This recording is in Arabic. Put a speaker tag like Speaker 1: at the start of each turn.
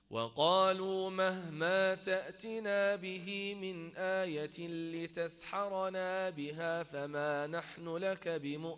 Speaker 1: وقالوا مهما تأتنا به من آية لتسحرنا بها فما نحن لك بمؤمنين